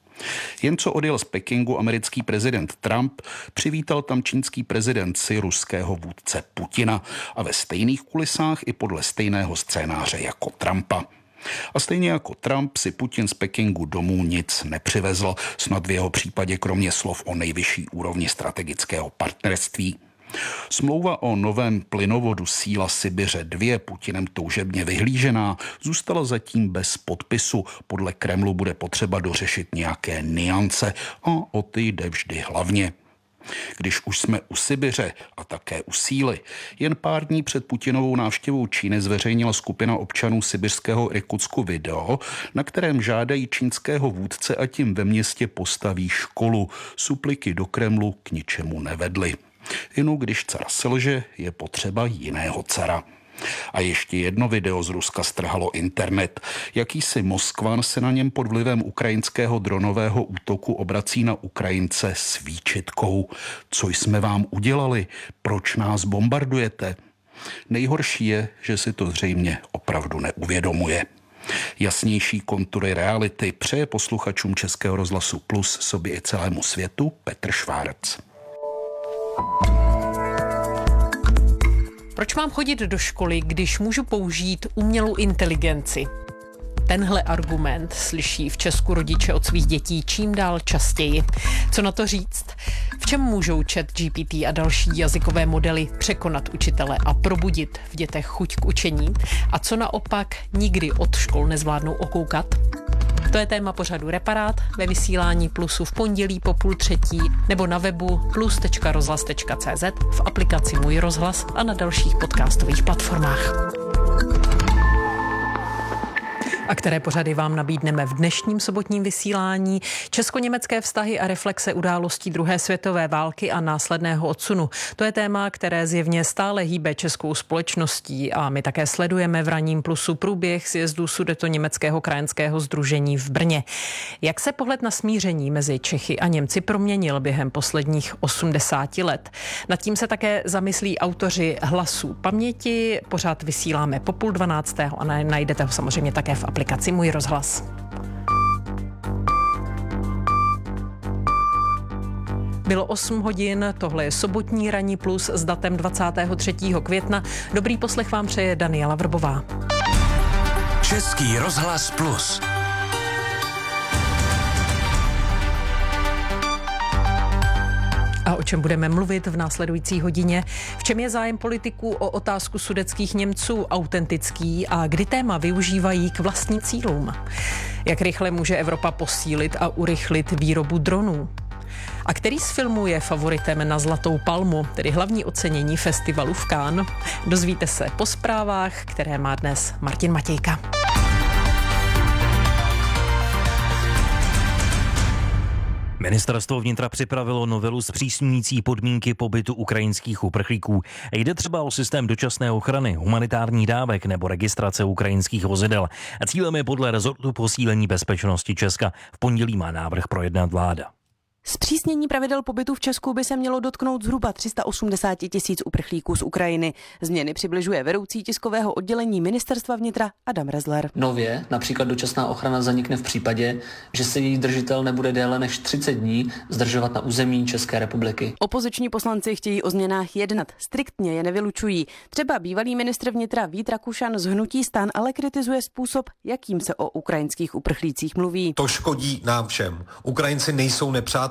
Speaker 8: Jen co odjel z Pekingu americký prezident Trump, přivítal tam čínský prezident si ruského vůdce Putina a ve stejných kulisách i podle stejného scénáře jako Trumpa. A stejně jako Trump si Putin z Pekingu domů nic nepřivezl, snad v jeho případě kromě slov o nejvyšší úrovni strategického partnerství. Smlouva o novém plynovodu Síla Sibiře 2, Putinem toužebně vyhlížená, zůstala zatím bez podpisu. Podle Kremlu bude potřeba dořešit nějaké nuance a o ty jde vždy hlavně. Když už jsme u Sibiře a také u Síly, jen pár dní před Putinovou návštěvou Číny zveřejnila skupina občanů sibirského Irkutsku video, na kterém žádají čínského vůdce, ať jim ve městě postaví školu. Supliky do Kremlu k ničemu nevedly. Inu když car selže, je potřeba jiného cara. A ještě jedno video z Ruska strhalo internet. Jakýsi Moskvan se na něm pod vlivem ukrajinského dronového útoku obrací na Ukrajince s výčitkou. Co jsme vám udělali? Proč nás bombardujete? Nejhorší je, že si to zřejmě opravdu neuvědomuje. Jasnější kontury reality přeje posluchačům Českého rozhlasu Plus, sobě i celému světu Petr Švárc.
Speaker 2: Proč mám chodit do školy, když můžu použít umělou inteligenci? Tenhle argument slyší v Česku rodiče od svých dětí čím dál častěji. Co na to říct? V čem můžou ChatGPT a další jazykové modely překonat učitele a probudit v dětech chuť k učení? A co naopak nikdy od škol nezvládnou okoukat? To je téma pořadu Reparát ve vysílání Plusu v pondělí po 2:30 nebo na webu plus.rozhlas.cz, v aplikaci Můj rozhlas a na dalších podcastových platformách. A které pořady vám nabídneme v dnešním sobotním vysílání? Česko-německé vztahy a reflexe událostí druhé světové války a následného odsunu. To je téma, které zjevně stále hýbe českou společností a my také sledujeme v ranním Plusu průběh sjezdu Sudetoněmeckého krajanského sdružení v Brně. Jak se pohled na smíření mezi Čechy a Němci proměnil během posledních 80 let? Nad tím se také zamyslí autoři Hlasů paměti. Pořád vysíláme po 11:30 a najdete ho samozřejmě také v aplikaci Můj rozhlas. Bylo 8 hodin, tohle je sobotní ranní Plus s datem 23. května. Dobrý poslech vám přeje Daniela Vrbová.
Speaker 19: Český rozhlas Plus.
Speaker 2: A o čem budeme mluvit v následující hodině? V čem je zájem politiků o otázku sudetských Němců autentický a kdy téma využívají k vlastním cílům? Jak rychle může Evropa posílit a urychlit výrobu dronů? A který z filmů je favoritem na Zlatou palmu, tedy hlavní ocenění festivalu v Cannes? Dozvíte se po zprávách, které má dnes Martin Matějka.
Speaker 18: Ministerstvo vnitra připravilo novelu zpřísňující podmínky pobytu ukrajinských uprchlíků. Jde třeba o systém dočasné ochrany, humanitárních dávek nebo registrace ukrajinských vozidel. Cílem je podle rezortu posílení bezpečnosti Česka. V pondělí má návrh projednat vláda.
Speaker 3: Zpřísnění pravidel pobytu v Česku by se mělo dotknout zhruba 380 000 uprchlíků z Ukrajiny. Změny přibližuje vedoucí tiskového oddělení Ministerstva vnitra Adam Rezler.
Speaker 9: Nově například dočasná ochrana zanikne v případě, že se její držitel nebude déle než 30 dní zdržovat na území České republiky.
Speaker 3: Opoziční poslanci chtějí o změnách jednat. Striktně je nevylučují. Třeba bývalý ministr vnitra Vít Rakušan z hnutí STAN ale kritizuje způsob, jakým se o ukrajinských uprchlících mluví.
Speaker 23: To škodí nám všem. Ukrajinci nejsou nepřátelé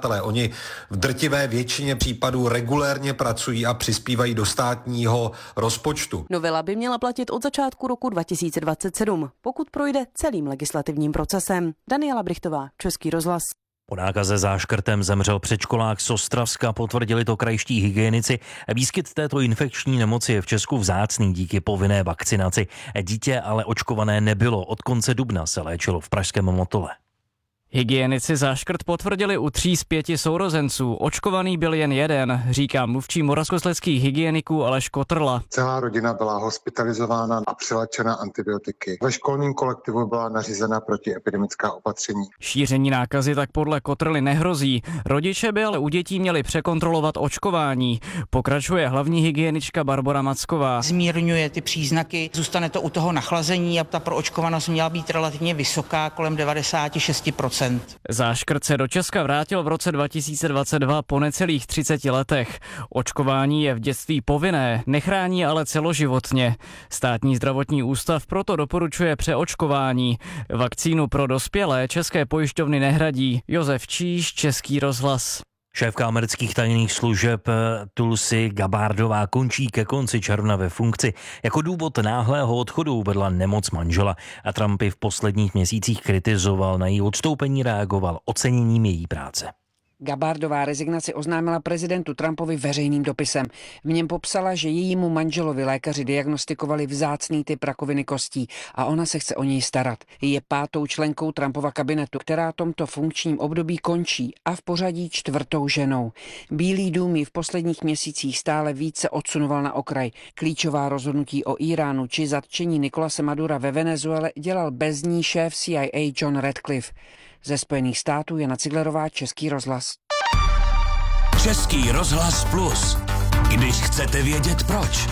Speaker 11: zaměstnavatelé. Oni v drtivé většině případů regulérně pracují a přispívají do státního rozpočtu.
Speaker 3: Novela by měla platit od začátku roku 2027, pokud projde celým legislativním procesem. Daniela Brichtová, Český rozhlas.
Speaker 18: Po nákaze záškrtem zemřel předškolák z Ostravska, potvrdili to krajští hygienici. Výskyt této infekční nemoci je v Česku vzácný díky povinné vakcinaci. Dítě ale očkované nebylo, od konce dubna se léčilo v pražském Motole.
Speaker 12: Hygienici záškrt potvrdili u 3 z 5 sourozenců. Očkovaný byl jen jeden, říká mluvčí moravskoslezských hygieniků Aleš Kotrla.
Speaker 23: Celá rodina byla hospitalizována a přiléčena antibiotiky. Ve školním kolektivu byla nařízena protiepidemická opatření.
Speaker 12: Šíření nákazy tak podle Kotrly nehrozí. Rodiče by ale u dětí měli překontrolovat očkování. Pokračuje hlavní hygienička Barbora Macková.
Speaker 24: Zmírňuje ty příznaky, zůstane to u toho nachlazení a ta proočkovanost měla být relativně vysoká, kolem 96%.
Speaker 12: Záškrt se do Česka vrátil v roce 2022 po necelých 30 letech. Očkování je v dětství povinné, nechrání ale celoživotně. Státní zdravotní ústav proto doporučuje přeočkování. Vakcínu pro dospělé české pojišťovny nehradí. Josef Číš, Český rozhlas.
Speaker 18: Šéfka amerických tajných služeb Tulsi Gabbardová končí ke konci června ve funkci. Jako důvod náhlého odchodu uvedla nemoc manžela a Trump v posledních měsících kritizoval, na její odstoupení reagoval oceněním její práce.
Speaker 25: Gabbardová rezignaci oznámila prezidentu Trumpovi veřejným dopisem. V něm popsala, že jejímu manželovi lékaři diagnostikovali vzácný typ rakoviny kostí a ona se chce o něj starat. Je 5. členkou Trumpova kabinetu, která tomto funkčním období končí a v pořadí 4. ženou. Bílý dům ji v posledních měsících stále více odsunoval na okraj. Klíčová rozhodnutí o Iránu či zatčení Nicolase Madura ve Venezuele dělal bez ní šéf CIA John Ratcliffe. Ze Spojených států Jana Ciglerová, Český rozhlas.
Speaker 19: Český rozhlas Plus. Když chcete vědět proč.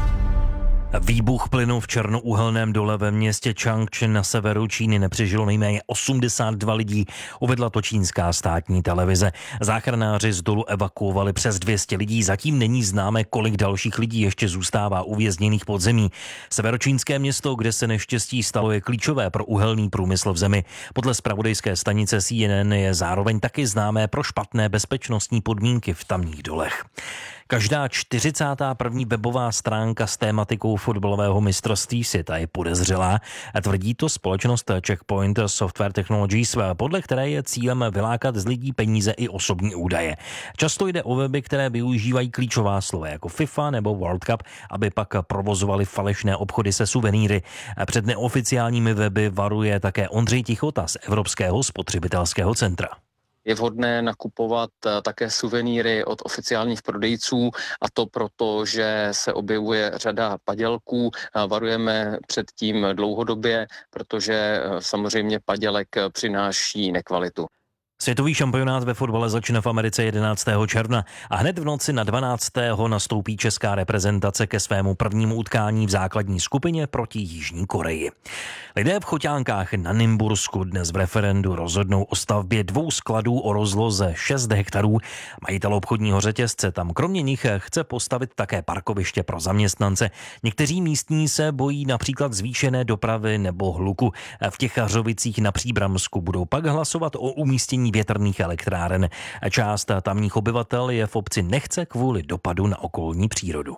Speaker 18: Výbuch plynu v černouhelném dole ve městě Changchun na severu Číny nepřežilo nejméně 82 lidí, uvedla to čínská státní televize. Záchranáři z dolu evakuovali přes 200 lidí, zatím není známé, kolik dalších lidí ještě zůstává uvězněných pod zemí. Severočínské město, kde se neštěstí stalo, je klíčové pro uhelný průmysl v zemi. Podle zpravodajské stanice CNN je zároveň taky známé pro špatné bezpečnostní podmínky v tamních dolech. Každá 41. webová stránka s tématikou fotbalového mistrovství světa je podezřelá, a tvrdí to společnost Checkpoint Software Technologies, podle které je cílem vylákat z lidí peníze i osobní údaje. Často jde o weby, které využívají klíčová slova jako FIFA nebo World Cup, aby pak provozovali falešné obchody se suvenýry. Před neoficiálními weby varuje také Ondřej Tichota z Evropského spotřebitelského centra.
Speaker 26: Je vhodné nakupovat také suvenýry od oficiálních prodejců, a to proto, že se objevuje řada padělků. Varujeme před tím dlouhodobě, protože samozřejmě padělek přináší nekvalitu.
Speaker 18: Světový šampionát ve fotbale začne v Americe 11. června a hned v noci na 12. nastoupí česká reprezentace ke svému prvnímu utkání v základní skupině proti Jižní Koreji. Lidé v Choťánkách na Nymbursku dnes v referendu rozhodnou o stavbě 2 skladů o rozloze 6 hektarů. Majitel obchodního řetězce tam kromě nich chce postavit také parkoviště pro zaměstnance. Někteří místní se bojí například zvýšené dopravy nebo hluku. V Těchařovicích na Příbramsku budou pak hlasovat o umístění větrných elektráren. Část tamních obyvatel je v obci nechce kvůli dopadu na okolní přírodu.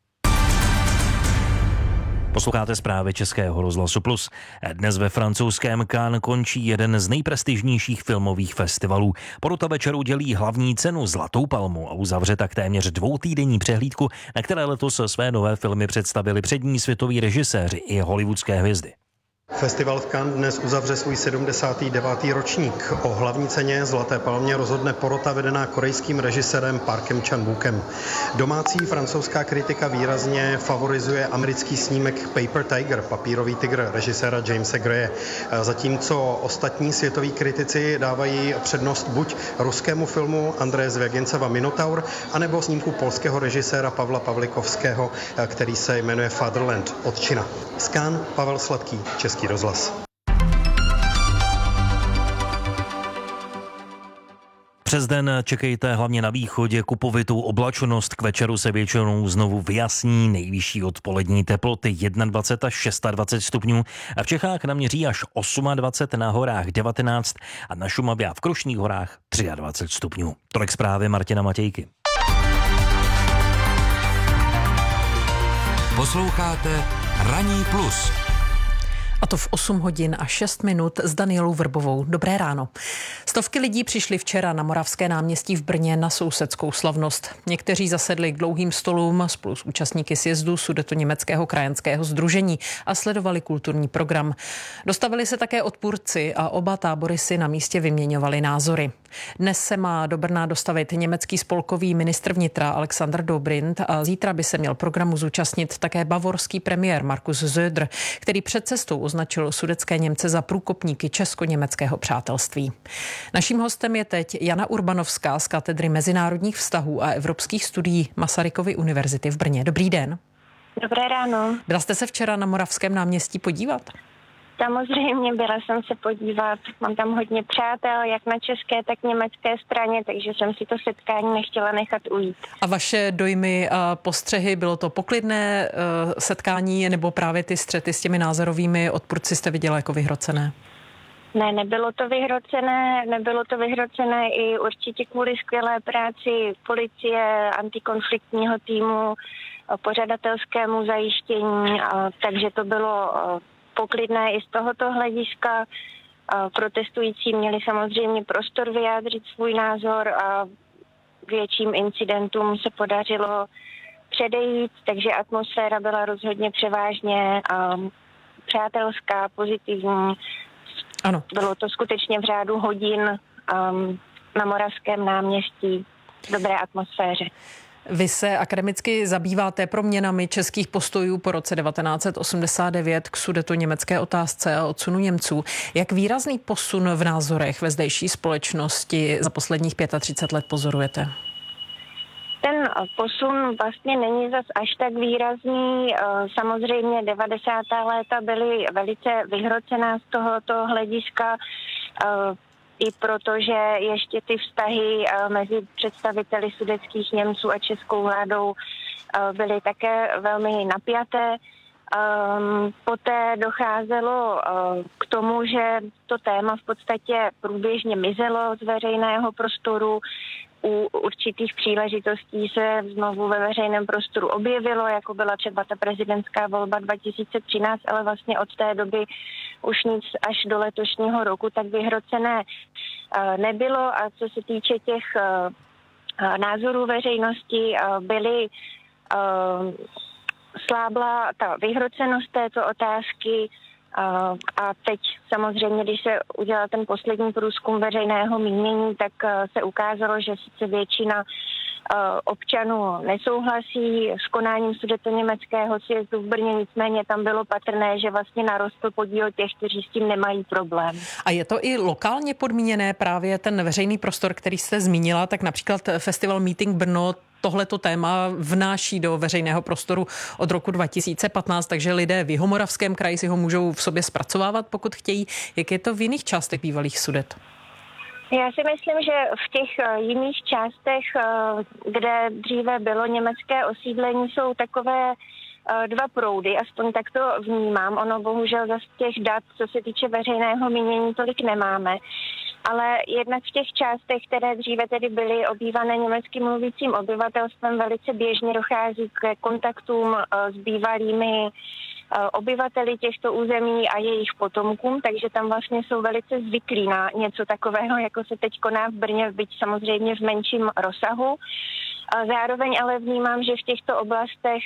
Speaker 18: Posloucháte zprávy Českého rozhlasu Plus. Dnes ve francouzském Cannes končí jeden z nejprestižnějších filmových festivalů. Porota večeru dělí hlavní cenu Zlatou palmu a uzavře tak téměř 2týdenní přehlídku, na které letos své nové filmy představili přední světoví režiséři i hollywoodské hvězdy.
Speaker 27: Festival v Cannes dnes uzavře svůj 79. ročník. O hlavní ceně Zlaté palmě rozhodne porota vedená korejským režisérem Parkem Chan-wookem. Domácí francouzská kritika výrazně favorizuje americký snímek Paper Tiger, Papírový tygr režiséra Jamesa Graye, zatímco ostatní světoví kritici dávají přednost buď ruskému filmu Andreje Zvěginceva Minotaur, anebo snímku polského režiséra Pavla Pavlikovského, který se jmenuje Fatherland, Otčina. Z Cannes Pavel Sladký, Český rozhlas.
Speaker 18: Přes den čekejte hlavně na východě kupovitou oblačnost. K večeru se většinou znovu vyjasní, nejvyšší odpolední teploty 21 až 26 stupňů. A v Čechách naměří až 28, na horách 19 a na Šumavě a v Krušných horách 23 stupňů. Tolik zprávy Martina Matějky.
Speaker 19: Posloucháte Ranní plus.
Speaker 2: A to v 8 hodin a 6 minut s Danielou Vrbovou. Dobré ráno. Stovky lidí přišli včera na Moravské náměstí v Brně na sousedskou slavnost. Někteří zasedli k dlouhým stolům spolu s účastníky sjezdu Sudetoněmeckého krajanského sdružení a sledovali kulturní program. Dostavili se také odpůrci a oba tábory si na místě vyměňovali názory. Dnes se má do Brna dostavit německý spolkový ministr vnitra Alexander Dobrindt a zítra by se měl programu zúčastnit také bavorský premiér Markus Söder, který před cestou označil sudetské Němce za průkopníky česko-německého přátelství. Naším hostem je teď Jana Urbanovská z katedry mezinárodních vztahů a evropských studií Masarykovy univerzity v Brně. Dobrý den.
Speaker 10: Dobré ráno.
Speaker 2: Byla jste se včera na Moravském náměstí podívat?
Speaker 10: Samozřejmě byla jsem se podívat. Mám tam hodně přátel, jak na české, tak německé straně, takže jsem si to setkání nechtěla nechat ujít.
Speaker 2: A vaše dojmy a postřehy, bylo to poklidné setkání nebo právě ty střety s těmi názorovými odpůrci jste viděla jako vyhrocené?
Speaker 10: Ne, nebylo to vyhrocené i určitě kvůli skvělé práci policie, antikonfliktního týmu, pořadatelskému zajištění, takže to bylo poklidné i z tohoto hlediska. Protestující měli samozřejmě prostor vyjádřit svůj názor a větším incidentům se podařilo předejít, takže atmosféra byla rozhodně převážně přátelská, pozitivní.
Speaker 2: Ano.
Speaker 10: Bylo to skutečně v řádu hodin na Moravském náměstí v dobré atmosféře.
Speaker 2: Vy se akademicky zabýváte proměnami českých postojů po roce 1989 k sudetoněmecké otázce a odsunu Němců. Jak výrazný posun v názorech ve zdejší společnosti za posledních 35 let pozorujete?
Speaker 10: Ten posun vlastně není zas až tak výrazný. Samozřejmě 90. léta byly velice vyhrocená z tohoto hlediska, i protože ještě ty vztahy mezi představiteli sudetských Němců a českou vládou byly také velmi napjaté. Poté docházelo k tomu, že to téma v podstatě průběžně mizelo z veřejného prostoru. U určitých příležitostí se znovu ve veřejném prostoru objevilo, jako byla třeba ta prezidentská volba 2013, ale vlastně od té doby už nic až do letošního roku tak vyhrocené nebylo. A co se týče těch názorů veřejnosti, slábla ta vyhrocenost této otázky. A teď samozřejmě, když se udělal ten poslední průzkum veřejného mínění, tak se ukázalo, že sice většina občanů nesouhlasí s konáním sudetoněmeckého sjezdu v Brně, nicméně tam bylo patrné, že vlastně narostl podíl těch, kteří s tím nemají problém.
Speaker 2: A je to i lokálně podmíněné právě ten veřejný prostor, který jste zmínila, tak například festival Meeting Brno tohleto téma vnáší do veřejného prostoru od roku 2015, takže lidé v Jihomoravském kraji si ho můžou v sobě zpracovávat, pokud chtějí. Jak je to v jiných částech bývalých Sudet?
Speaker 10: Já si myslím, že v těch jiných částech, kde dříve bylo německé osídlení, jsou takové dva proudy, aspoň tak to vnímám. Ono bohužel zase těch dat, co se týče veřejného mínění, tolik nemáme. Ale jednak v těch částech, které dříve tedy byly obývané německy mluvícím obyvatelstvem, velice běžně dochází k kontaktům s bývalými obyvateli těchto území a jejich potomkům, takže tam vlastně jsou velice zvyklí na něco takového, jako se teď koná v Brně, byť samozřejmě v menším rozsahu. Zároveň ale vnímám, že v těchto oblastech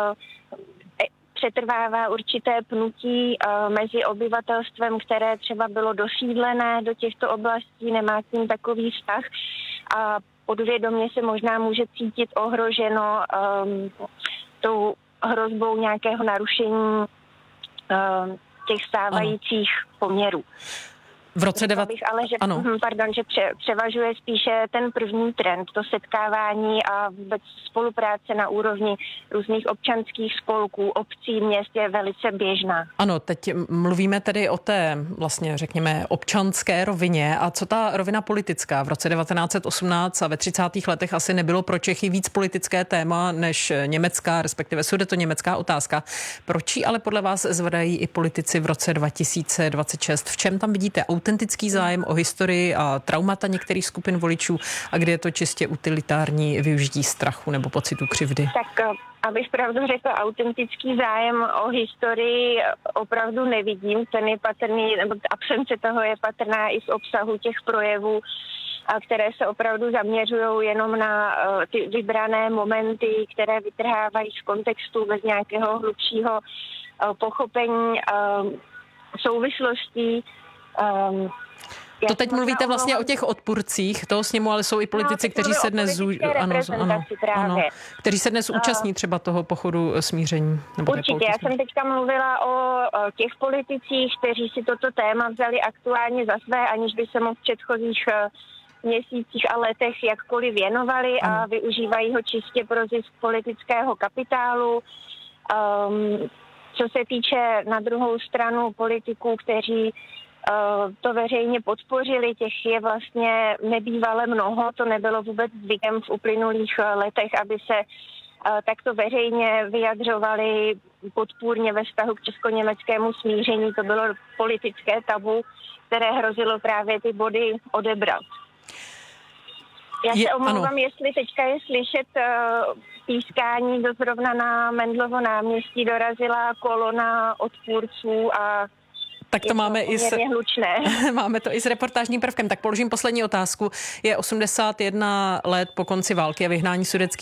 Speaker 10: přetrvává určité pnutí mezi obyvatelstvem, které třeba bylo dosídlené do těchto oblastí, nemá k ním takový vztah a podvědomě se možná může cítit ohroženo tou hrozbou nějakého narušení těch stávajících poměrů.
Speaker 2: V roce
Speaker 10: že převažuje spíše ten první trend, to setkávání a vůbec spolupráce na úrovni různých občanských spolků, obcí, měst je velice běžná.
Speaker 2: Ano, teď mluvíme tedy o té vlastně, řekněme, občanské rovině. A co ta rovina politická? V roce 1918 a ve 30. letech asi nebylo pro Čechy víc politické téma než německá, respektive sudetoněmecká otázka. Proč ji ale podle vás zvedají i politici v roce 2026? V čem tam vidíte autentický zájem o historii a traumata některých skupin voličů a kde je to čistě utilitární využití strachu nebo pocitu křivdy?
Speaker 10: Tak abych pravdu řekla, autentický zájem o historii opravdu nevidím. Ten je patrný, nebo absence toho je patrná i v obsahu těch projevů, které se opravdu zaměřují jenom na ty vybrané momenty, které vytrhávají z kontextu bez nějakého hlubšího pochopení souvislostí.
Speaker 2: To teď mluvíte vlastně o těch odpůrcích toho sněmu, ale jsou i politici, kteří se dnes kteří se dnes účastní třeba toho pochodu smíření.
Speaker 10: Určitě, já jsem teďka mluvila o těch politicích, kteří si toto téma vzali aktuálně za své, aniž by se mu v předchozích měsících a letech jakkoliv věnovali a využívají ho čistě pro zisk politického kapitálu. Co se týče na druhou stranu politiků, kteří to veřejně podpořili, těch je vlastně nebývale mnoho, to nebylo vůbec zvykem v uplynulých letech, aby se takto veřejně vyjadřovali podpůrně ve vztahu k česko-německému smíření. To bylo politické tabu, které hrozilo právě ty body odebrat. Já se omlouvám, jestli teďka je slyšet pískání, zrovna na Mendlovo náměstí dorazila kolona odpůrců a
Speaker 2: tak to máme máme to i s reportážním prvkem. Tak položím poslední otázku. Je 81 let po konci války a vyhnání sudetských